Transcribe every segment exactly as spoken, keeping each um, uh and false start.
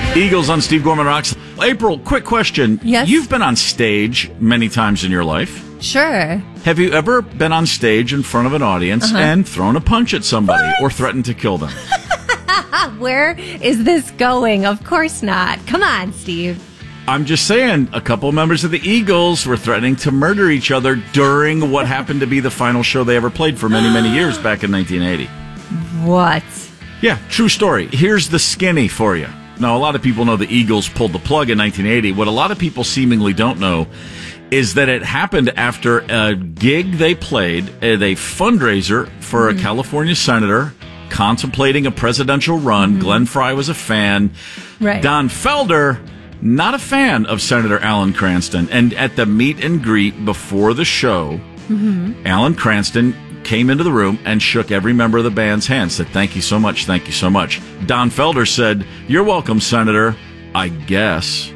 Eagles on Steve Gorman Rocks. April, quick question. Yes? You've been on stage many times in your life. Sure. Have you ever been on stage in front of an audience Uh-huh. and thrown a punch at somebody What? or threatened to kill them? Where is this going? Of course not. Come on, Steve. I'm just saying, a couple members of the Eagles were threatening to murder each other during what happened to be the final show they ever played for many, many years back in nineteen eighty. What? Yeah, true story. Here's the skinny for you. Now, a lot of people know the Eagles pulled the plug in nineteen eighty. What a lot of people seemingly don't know is that it happened after a gig they played at a fundraiser for mm-hmm. a California senator contemplating a presidential run. Mm-hmm. Glenn Frey was a fan. Right. Don Felder, not a fan of Senator Alan Cranston. And at the meet and greet before the show, mm-hmm. Alan Cranston came into the room and shook every member of the band's hand, said, "Thank you so much, thank you so much." Don Felder said, "You're welcome, Senator, I guess."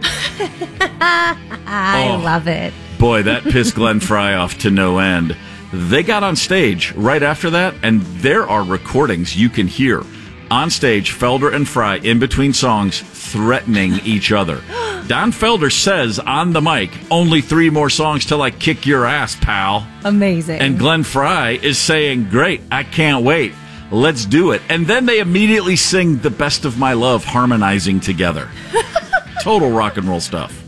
I oh, love it. Boy, that pissed Glenn Frey off to no end. They got on stage right after that, and there are recordings you can hear. On stage, Felder and Frey, in between songs, threatening each other. Don Felder says on the mic, "Only three more songs till I kick your ass, pal." Amazing. And Glenn Frey is saying, "Great, I can't wait. Let's do it." And then they immediately sing "The Best of My Love," harmonizing together. Total rock and roll stuff.